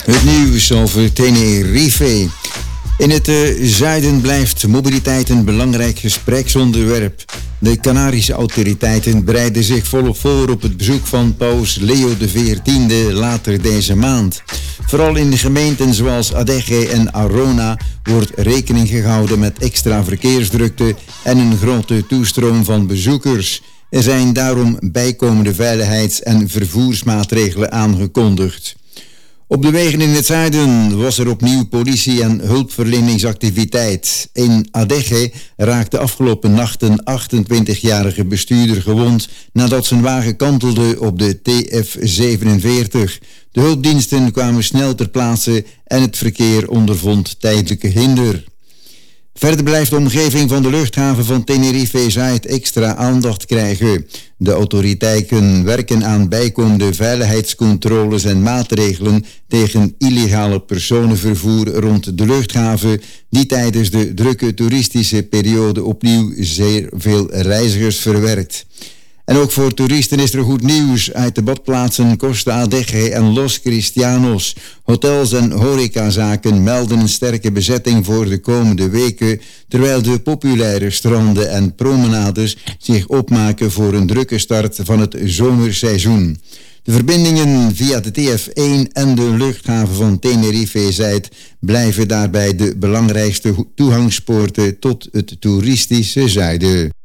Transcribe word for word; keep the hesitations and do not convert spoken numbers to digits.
Het nieuws over Tenerife. In het uh, zuiden blijft mobiliteit een belangrijk gespreksonderwerp. De Canarische autoriteiten bereiden zich volop voor op het bezoek van paus Leo de veertiende later deze maand. Vooral in de gemeenten zoals Adeje en Arona wordt rekening gehouden met extra verkeersdrukte en een grote toestroom van bezoekers. Er zijn daarom bijkomende veiligheids- en vervoersmaatregelen aangekondigd. Op de wegen in het zuiden was er opnieuw politie- en hulpverleningsactiviteit. In Adeje raakte afgelopen nacht een achtentwintigjarige bestuurder gewond nadat zijn wagen kantelde op de T F zevenenveertig. De hulpdiensten kwamen snel ter plaatse en het verkeer ondervond tijdelijke hinder. Verder blijft de omgeving van de luchthaven van Tenerife-Zuid extra aandacht krijgen. De autoriteiten werken aan bijkomende veiligheidscontroles en maatregelen tegen illegale personenvervoer rond de luchthaven, die tijdens de drukke toeristische periode opnieuw zeer veel reizigers verwerkt. En ook voor toeristen is er goed nieuws uit de badplaatsen Costa Adeje en Los Cristianos. Hotels en horecazaken melden een sterke bezetting voor de komende weken, terwijl de populaire stranden en promenades zich opmaken voor een drukke start van het zomerseizoen. De verbindingen via de T F één en de luchthaven van Tenerife-Zuid blijven daarbij de belangrijkste toegangspoorten tot het toeristische zuiden.